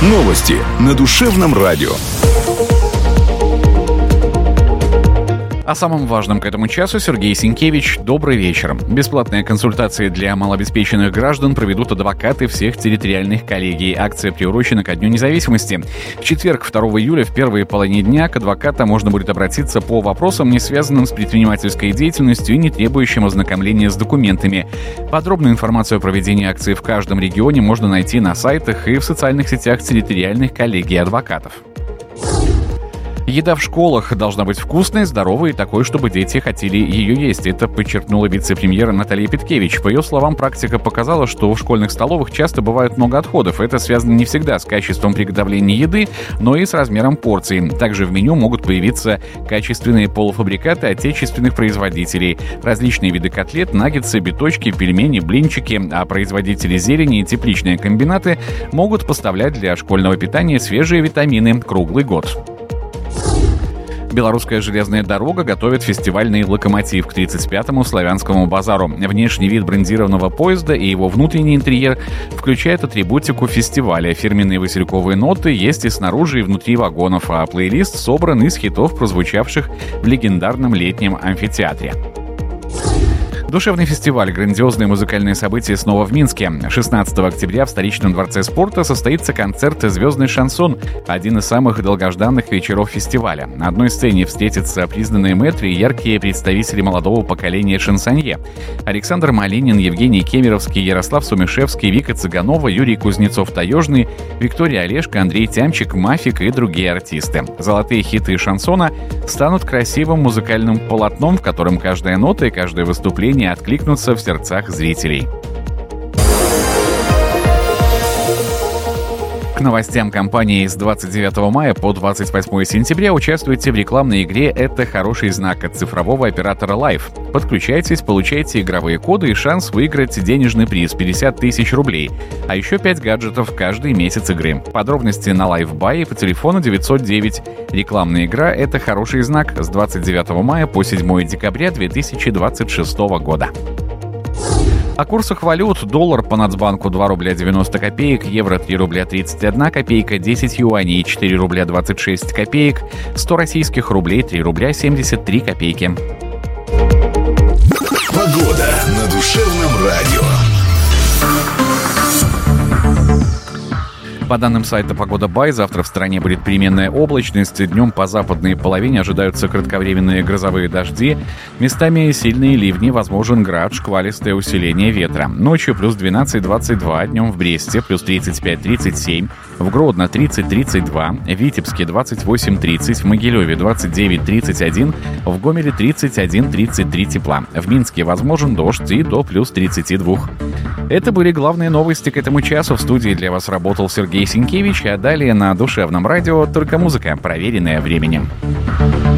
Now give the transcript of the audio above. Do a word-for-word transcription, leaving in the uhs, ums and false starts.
Новости на Душевном радио. О самом важном к этому часу Сергей Сенкевич. Добрый вечер. Бесплатные консультации для малообеспеченных граждан проведут адвокаты всех территориальных коллегий. Акция приурочена ко Дню независимости. В четверг, второго июля, в первой половине дня к адвокатам можно будет обратиться по вопросам, не связанным с предпринимательской деятельностью и не требующим ознакомления с документами. Подробную информацию о проведении акции в каждом регионе можно найти на сайтах и в социальных сетях территориальных коллегий адвокатов. Еда в школах должна быть вкусной, здоровой и такой, чтобы дети хотели ее есть. Это подчеркнула вице-премьер Наталья Петкевич. По ее словам, практика показала, что в школьных столовых часто бывает много отходов. Это связано не всегда с качеством приготовления еды, но и с размером порций. Также в меню могут появиться качественные полуфабрикаты отечественных производителей, различные виды котлет, наггетсы, биточки, пельмени, блинчики, а производители зелени и тепличные комбинаты могут поставлять для школьного питания свежие витамины круглый год. Белорусская железная дорога готовит фестивальный локомотив к тридцать пятому Славянскому базару. Внешний вид брендированного поезда и его внутренний интерьер включают атрибутику фестиваля. Фирменные васильковые ноты есть и снаружи, и внутри вагонов, а плейлист собран из хитов, прозвучавших в легендарном летнем амфитеатре. Душевный фестиваль «Грандиозные музыкальные события» снова в Минске. шестнадцатого октября в столичном дворце спорта состоится концерт «Звездный шансон», один из самых долгожданных вечеров фестиваля. На одной сцене встретятся признанные мэтры и яркие представители молодого поколения шансонье. Александр Малинин, Евгений Кемеровский, Ярослав Сумишевский, Вика Цыганова, Юрий Кузнецов-Таежный, Виктория Олешко, Андрей Тямчик, Мафик и другие артисты. Золотые хиты шансона станут красивым музыкальным полотном, в котором каждая нота и каждое выступление откликнутся в сердцах зрителей. К новостям компании с двадцать девятого мая по двадцать восьмого сентября участвуйте в рекламной игре «Это хороший знак» от цифрового оператора Live. Подключайтесь, получайте игровые коды и шанс выиграть денежный приз пятьдесят тысяч рублей, а еще пять гаджетов каждый месяц игры. Подробности на LiveBuy по телефону девятьсот девять. Рекламная игра «Это хороший знак» с двадцать девятого мая по седьмого декабря две тысячи двадцать шестого года. О курсах валют. Доллар по Нацбанку два рубля девяносто копеек, евро три рубля тридцать одна копейка, десять юаней четыре рубля двадцать шесть копеек, сто российских рублей три рубля семьдесят три копейки. Погода на Душевном радио. По данным сайта «Погода Бай», завтра в стране будет переменная облачность. Днем по западной половине ожидаются кратковременные грозовые дожди. Местами сильные ливни, возможен град, шквалистое усиление ветра. Ночью плюс двенадцать двадцать два, днем в Бресте плюс тридцать пять тридцать семь, в Гродно тридцать тридцать два, в Витебске двадцать восемь тридцать, в Могилеве двадцать девять тридцать один, в Гомеле тридцать один тридцать три тепла. В Минске возможен дождь и до плюс тридцати двух. Это были главные новости к этому часу. В студии для вас работал Сергей Сенкевич, а далее на Душевном радио только музыка, проверенная временем.